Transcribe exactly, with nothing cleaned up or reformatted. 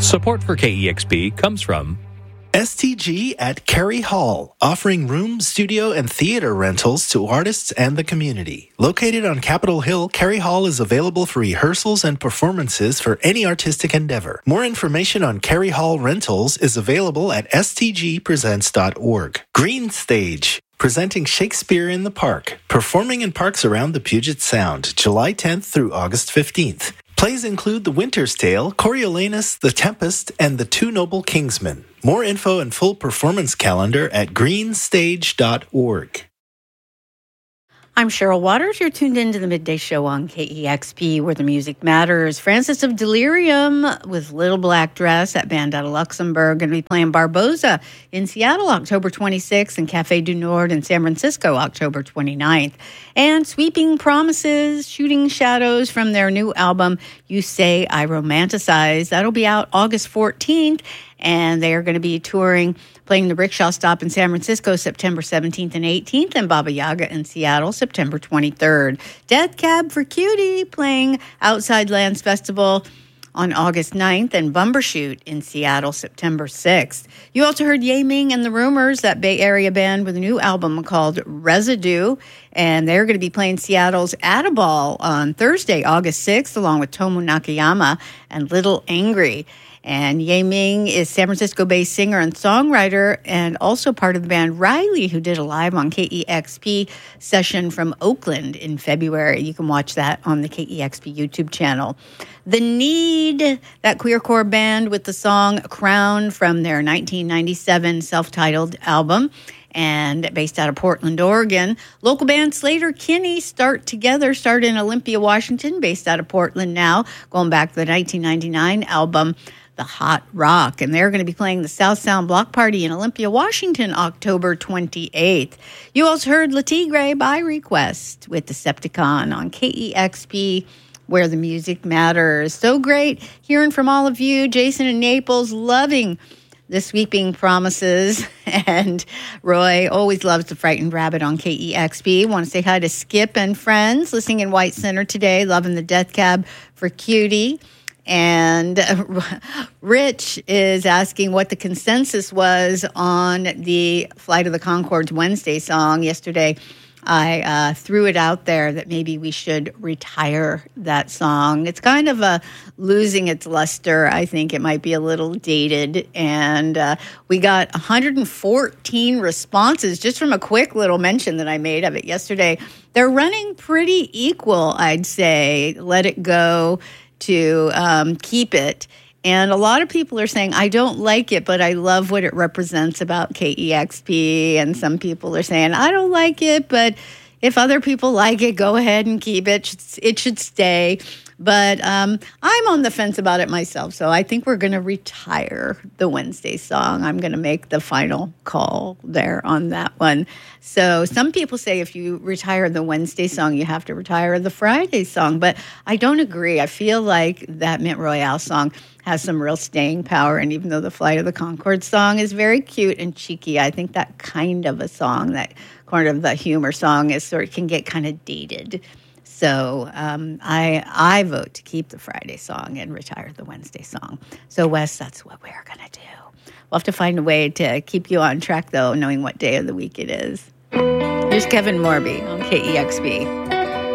Support for K E X P comes from S T G at Cary Hall, offering room, studio, and theater rentals to artists and the community. Located on Capitol Hill, Cary Hall is available for rehearsals and performances for any artistic endeavor. More information on Cary Hall rentals is available at s t g presents dot org. Green Stage, presenting Shakespeare in the Park, performing in parks around the Puget Sound, July tenth through August fifteenth. Plays include The Winter's Tale, Coriolanus, The Tempest, and The Two Noble Kingsmen. More info and full performance calendar at green stage dot org. I'm Cheryl Waters. You're tuned into the Midday Show on K E X P, where the music matters. Francis of Delirium with Little Black Dress. That band out of Luxembourg going to be playing Barboza in Seattle October twenty-sixth and Café du Nord in San Francisco October twenty-ninth. And Sweeping Promises, Shooting Shadows from their new album, You Say I Romanticize. That'll be out August fourteenth. And they are going to be touring, playing the Rickshaw Stop in San Francisco September seventeenth and eighteenth, and Baba Yaga in Seattle September twenty-third. Death Cab for Cutie playing Outside Lands Festival on August ninth, and Bumbershoot in Seattle September sixth. You also heard Ye Ming and the Rumors, that Bay Area band with a new album called Residue, and they're going to be playing Seattle's Attaball on Thursday, August sixth, along with Tomu Nakayama and Little Angry. And Ye Ming is San Francisco-based singer and songwriter, and also part of the band Riley, who did a live on K E X P session from Oakland in February. You can watch that on the K E X P YouTube channel. The Need, that queercore band with the song Crown from their nineteen ninety-seven self-titled album, and based out of Portland, Oregon. Local band Slater Kinney start together, start in Olympia, Washington, based out of Portland now, going back to the nineteen ninety-nine album, The Hot Rock. And they're going to be playing the South Sound Block Party in Olympia, Washington, October twenty-eighth. You also heard La Tigre by request with Decepticon on K E X P, where the music matters. So great hearing from all of you. Jason in Naples, loving the Sweeping Promises. And Roy always loves the Frightened Rabbit on K E X P. Want to say hi to Skip and friends listening in White Center today, loving the Death Cab for Cutie. And uh, Rich is asking what the consensus was on the Flight of the Conchords Wednesday song. Yesterday, I uh, threw it out there that maybe we should retire that song. It's kind of a losing its luster. I think it might be a little dated. And uh, we got one hundred fourteen responses just from a quick little mention that I made of it yesterday. They're running pretty equal, I'd say. Let It Go to um, Keep It. And a lot of people are saying, I don't like it, but I love what it represents about K E X P. And some people are saying, I don't like it, but if other people like it, go ahead and keep it. It should stay. But um, I'm on the fence about it myself. So I think we're going to retire the Wednesday song. I'm going to make the final call there on that one. So some people say if you retire the Wednesday song, you have to retire the Friday song. But I don't agree. I feel like that Mint Royale song has some real staying power. And even though the Flight of the Conchords song is very cute and cheeky, I think that kind of a song, that kind of the humor song, is sort of can get kind of dated. So um, I I vote to keep the Friday song and retire the Wednesday song. So, Wes, that's what we're going to do. We'll have to find a way to keep you on track, though, knowing what day of the week it is. Here's Kevin Morby on K E X P.